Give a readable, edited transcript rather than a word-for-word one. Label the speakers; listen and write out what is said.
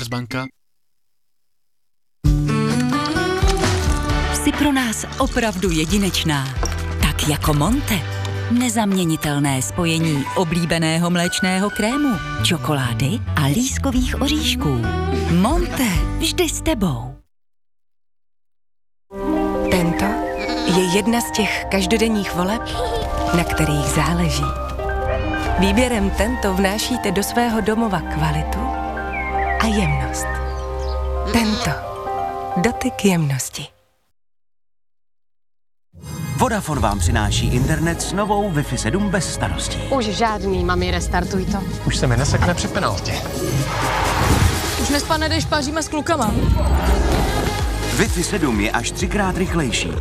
Speaker 1: banka.
Speaker 2: Jsi pro nás opravdu jedinečná. Tak jako Monte. Nezaměnitelné spojení oblíbeného mléčného krému, čokolády a lískových oříšků. Monte, vždy s tebou.
Speaker 3: Tento je jedna z těch každodenních voleb, na kterých záleží. Výběrem Tento vnášíte do svého domova kvalitu a jemnost. Tento. Dotyk jemnosti.
Speaker 4: Vodafone vám přináší internet s novou Wi-Fi 7 bez starostí.
Speaker 5: Už žádný, mami, restartuj to.
Speaker 1: Už se mi nesekne při penaltě.
Speaker 5: Už nespadne, když paříme s klukama.
Speaker 4: Wi-Fi 7 je až 3x rychlejší